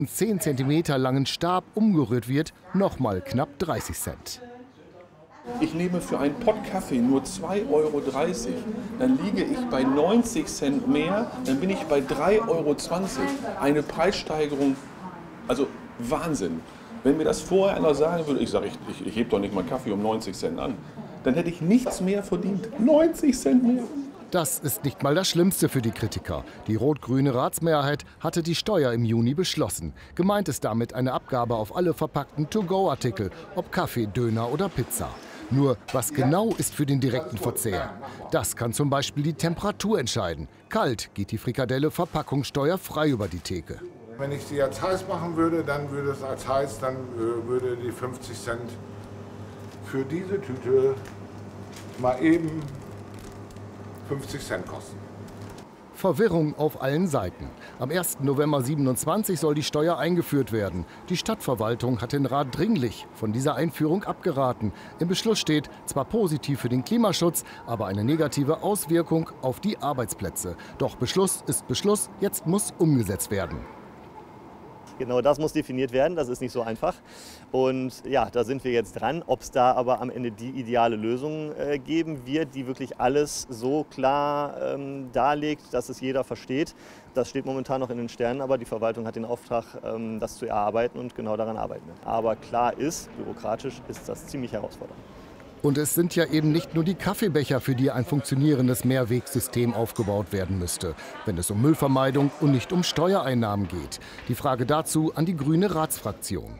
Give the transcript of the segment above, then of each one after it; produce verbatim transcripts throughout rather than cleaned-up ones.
zehn Zentimeter langen Stab umgerührt wird, nochmal knapp dreißig Cent. Ich nehme für einen Pott Kaffee nur zwei Euro dreißig. Dann liege ich bei neunzig Cent mehr, dann bin ich bei drei Euro zwanzig. Eine Preissteigerung, also Wahnsinn. Wenn mir das vorher einer sagen würde, ich sage, ich, ich, ich hebe doch nicht mal Kaffee um neunzig Cent an, dann hätte ich nichts mehr verdient. neunzig Cent mehr. Das ist nicht mal das Schlimmste für die Kritiker. Die rot-grüne Ratsmehrheit hatte die Steuer im Juni beschlossen. Gemeint ist damit eine Abgabe auf alle verpackten To-Go-Artikel, ob Kaffee, Döner oder Pizza. Nur, was genau ist für den direkten Verzehr? Das kann zum Beispiel die Temperatur entscheiden. Kalt geht die Frikadelle verpackungssteuerfrei über die Theke. Wenn ich sie als heiß machen würde, dann würde es als heiß, dann äh, würde die fünfzig Cent für diese Tüte mal eben fünfzig Cent kosten. Verwirrung auf allen Seiten. Am ersten November siebenundzwanzig soll die Steuer eingeführt werden. Die Stadtverwaltung hat den Rat dringlich von dieser Einführung abgeraten. Im Beschluss steht, zwar positiv für den Klimaschutz, aber eine negative Auswirkung auf die Arbeitsplätze. Doch Beschluss ist Beschluss, jetzt muss umgesetzt werden. Genau das muss definiert werden, das ist nicht so einfach. Und ja, da sind wir jetzt dran. Ob es da aber am Ende die ideale Lösung äh, geben wird, die wirklich alles so klar ähm, darlegt, dass es jeder versteht, das steht momentan noch in den Sternen. Aber die Verwaltung hat den Auftrag, ähm, das zu erarbeiten und genau daran arbeiten wir. Aber klar ist, bürokratisch ist das ziemlich herausfordernd. Und es sind ja eben nicht nur die Kaffeebecher, für die ein funktionierendes Mehrwegsystem aufgebaut werden müsste, wenn es um Müllvermeidung und nicht um Steuereinnahmen geht. Die Frage dazu an die grüne Ratsfraktion.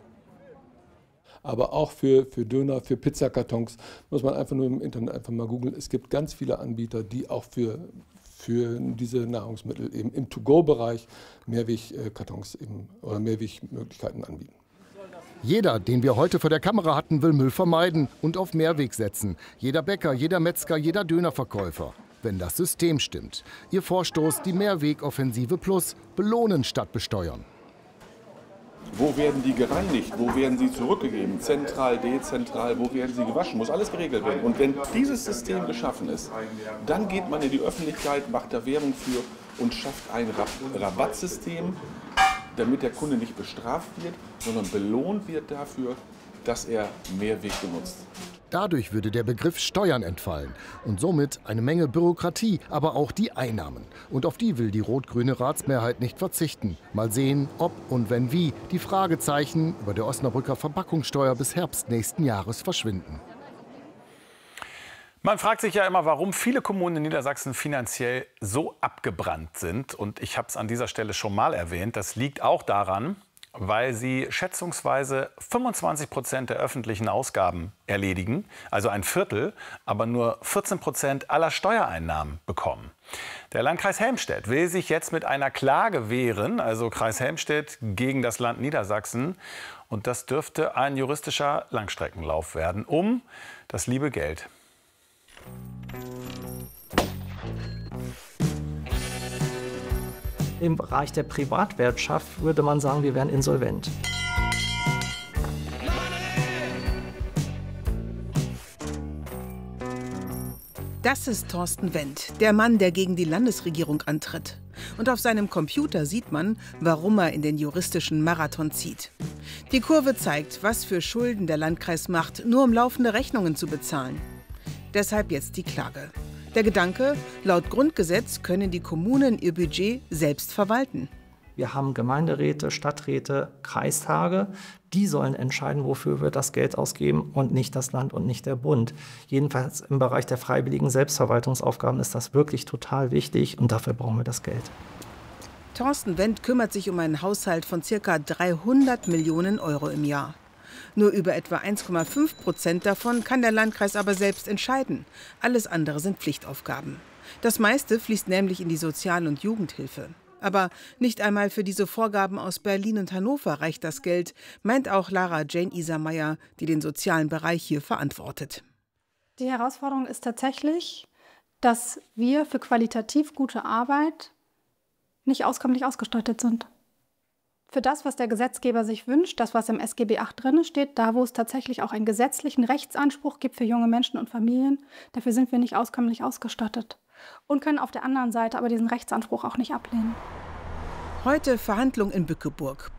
Aber auch für, für Döner, für Pizzakartons muss man einfach nur im Internet einfach mal googeln. Es gibt ganz viele Anbieter, die auch für, für diese Nahrungsmittel eben im To-Go-Bereich Mehrwegkartons eben, oder Mehrwegmöglichkeiten anbieten. Jeder, den wir heute vor der Kamera hatten, will Müll vermeiden und auf Mehrweg setzen. Jeder Bäcker, jeder Metzger, jeder Dönerverkäufer. Wenn das System stimmt. Ihr Vorstoß, die Mehrwegoffensive Plus, belohnen statt besteuern. Wo werden die gereinigt? Wo werden sie zurückgegeben? Zentral, dezentral, wo werden sie gewaschen? Muss alles geregelt werden. Und wenn dieses System geschaffen ist, dann geht man in die Öffentlichkeit, macht da Werbung für und schafft ein Rabattsystem, damit der Kunde nicht bestraft wird, sondern belohnt wird dafür, dass er Mehrweg benutzt. Dadurch würde der Begriff Steuern entfallen und somit eine Menge Bürokratie, aber auch die Einnahmen. Und auf die will die rot-grüne Ratsmehrheit nicht verzichten. Mal sehen, ob und wenn wie die Fragezeichen über der Osnabrücker Verpackungssteuer bis Herbst nächsten Jahres verschwinden. Man fragt sich ja immer, warum viele Kommunen in Niedersachsen finanziell so abgebrannt sind. Und ich habe es an dieser Stelle schon mal erwähnt. Das liegt auch daran, weil sie schätzungsweise fünfundzwanzig Prozent der öffentlichen Ausgaben erledigen, also ein Viertel, aber nur vierzehn Prozent aller Steuereinnahmen bekommen. Der Landkreis Helmstedt will sich jetzt mit einer Klage wehren, also Kreis Helmstedt gegen das Land Niedersachsen. Und das dürfte ein juristischer Langstreckenlauf werden, um das liebe Geld. Im Bereich der Privatwirtschaft würde man sagen, wir wären insolvent. Das ist Thorsten Wendt, der Mann, der gegen die Landesregierung antritt. Und auf seinem Computer sieht man, warum er in den juristischen Marathon zieht. Die Kurve zeigt, was für Schulden der Landkreis macht, nur um laufende Rechnungen zu bezahlen. Deshalb jetzt die Klage. Der Gedanke, laut Grundgesetz können die Kommunen ihr Budget selbst verwalten. Wir haben Gemeinderäte, Stadträte, Kreistage. Die sollen entscheiden, wofür wir das Geld ausgeben und nicht das Land und nicht der Bund. Jedenfalls im Bereich der freiwilligen Selbstverwaltungsaufgaben ist das wirklich total wichtig und dafür brauchen wir das Geld. Thorsten Wendt kümmert sich um einen Haushalt von ca. dreihundert Millionen Euro im Jahr. Nur über etwa eins Komma fünf Prozent davon kann der Landkreis aber selbst entscheiden. Alles andere sind Pflichtaufgaben. Das meiste fließt nämlich in die Sozial- und Jugendhilfe. Aber nicht einmal für diese Vorgaben aus Berlin und Hannover reicht das Geld, meint auch Lara Jane Isermeier, die den sozialen Bereich hier verantwortet. Die Herausforderung ist tatsächlich, dass wir für qualitativ gute Arbeit nicht auskömmlich ausgestattet sind. Für das, was der Gesetzgeber sich wünscht, das, was im S G B acht drin steht, da, wo es tatsächlich auch einen gesetzlichen Rechtsanspruch gibt für junge Menschen und Familien, dafür sind wir nicht auskömmlich ausgestattet und können auf der anderen Seite aber diesen Rechtsanspruch auch nicht ablehnen. Heute Verhandlung in Bückeburg.